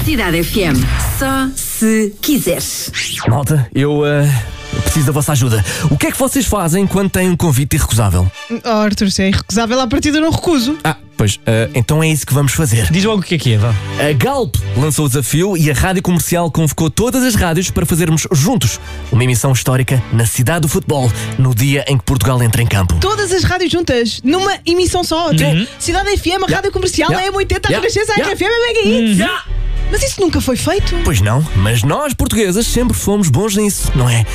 Cidade FM. Só se quiseres. Malta, eu preciso da vossa ajuda. O que é que vocês fazem quando têm um convite irrecusável? Oh, Arthur, se é irrecusável à partida, não recuso. Pois, então é isso que vamos fazer. Diz logo o que é, vá. A Galp lançou o desafio e a Rádio Comercial convocou todas as rádios para fazermos juntos uma emissão histórica na cidade do futebol, no dia em que Portugal entra em campo. Todas as rádios juntas, numa emissão só. Cidade FM, a Rádio Comercial, a M80, a Renascença, a RFM, a Mega Hits. Mas isso nunca foi feito. Pois não, mas nós, portuguesas, sempre fomos bons nisso, não é?